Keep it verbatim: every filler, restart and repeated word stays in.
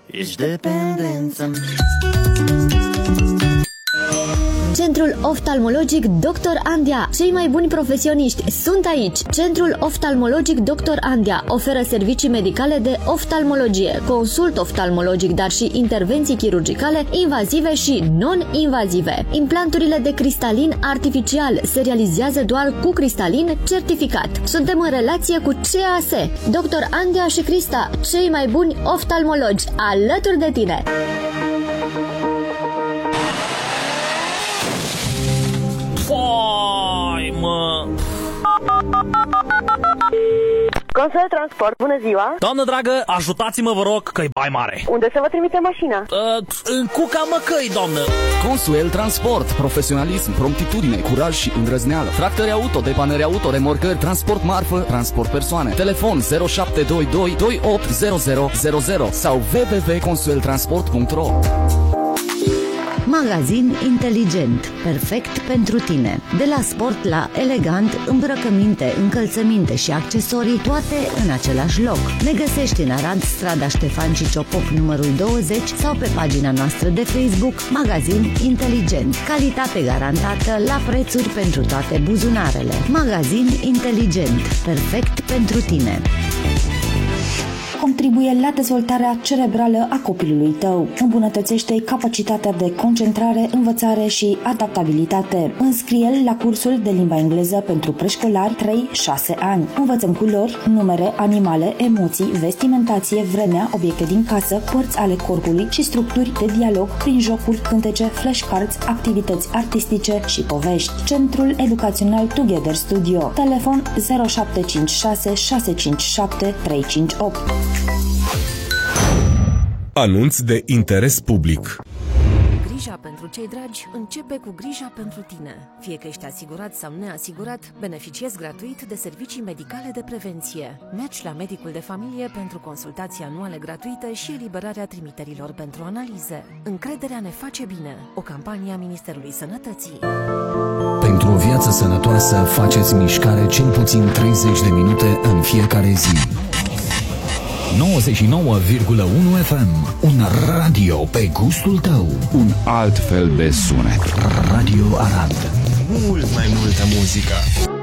Ești dependență. Centrul oftalmologic doctor Andia. Cei mai buni profesioniști sunt aici. Centrul oftalmologic doctor Andia oferă servicii medicale de oftalmologie, consult oftalmologic, dar și intervenții chirurgicale invazive și non-invazive. Implanturile de cristalin artificial se realizează doar cu cristalin certificat. Suntem în relație cu C A S. doctor Andia și Crista, cei mai buni oftalmologi, alături de tine. Fai, mă! Consult Transport, bună ziua! Doamnă dragă, ajutați-mă, vă rog, că-i bai mare. Unde să vă trimite mașina? Uh, în Cuca Măcăi, doamnă. Consuel Transport, profesionalism, promptitudine, curaj și îndrăzneală. Tractări auto, depanări auto, remorcări, transport marfă, transport persoane. Telefon zero șapte doi doi doi opt zero zero zero zero sau w w w punct consuel transport punct ro. Magazin inteligent, perfect pentru tine. De la sport la elegant, îmbrăcăminte, încălțăminte și accesorii, toate în același loc. Ne găsești în Arad, strada Ștefan Ciciopop, numărul douăzeci sau pe pagina noastră de Facebook, Magazin inteligent. Calitate garantată la prețuri pentru toate buzunarele. Magazin inteligent, perfect pentru tine. Contribuie la dezvoltarea cerebrală a copilului tău. Îmbunătățește capacitatea de concentrare, învățare și adaptabilitate. Înscrie-l la cursul de limba engleză pentru preșcolari trei șase ani. Învățăm culori, numere, animale, emoții, vestimentație, vremea, obiecte din casă, părți ale corpului și structuri de dialog prin jocuri, cântece, flashcards, activități artistice și povești. Centrul Educațional Together Studio. Telefon zero șapte cinci șase șase cinci șapte trei cinci opt. Anunț de interes public. Grija pentru cei dragi începe cu grija pentru tine. Fie că ești asigurat sau neasigurat, beneficiezi gratuit de servicii medicale de prevenție. Mergi la medicul de familie pentru consultații anuale gratuite și eliberarea trimiterilor pentru analize. Încrederea ne face bine. O campanie a Ministerului Sănătății. Pentru o viață sănătoasă, faceți mișcare cel puțin treizeci de minute în fiecare zi. nouăzeci și nouă virgulă unu F M. Un radio pe gustul tău. Un alt fel de sunet. Radio Arad. Mult mai multă muzică.